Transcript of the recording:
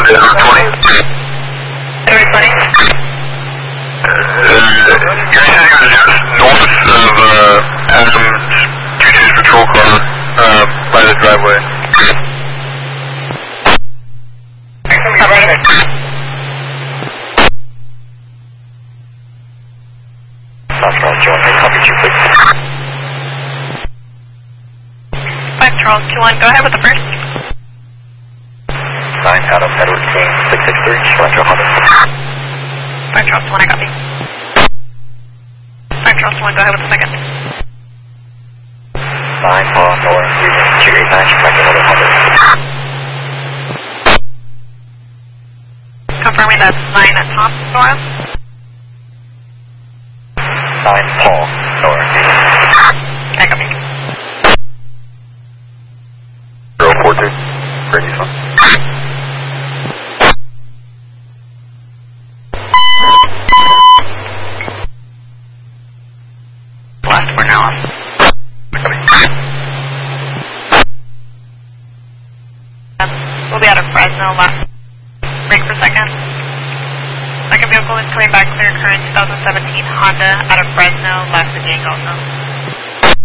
to Route 20. Route 20. You're sitting just north of Adams, Duty's patrol car, by the driveway. Charles 2-1, go ahead with the first. 9 out of Edward King, 663, Metro Honda. 5 Charles 1, I copy. 5 Charles 1, go ahead with the second. 9 Paul North, Region 289, Metro Honda. Confirming that's 9 at Tom, Nora. 9 Paul North, Region. I copy. 042, Brady's one. Last, we're now on. We'll be out of Fresno, last break for second. Second vehicle is coming back clear current 2017 Honda out of Fresno, last to Jake also.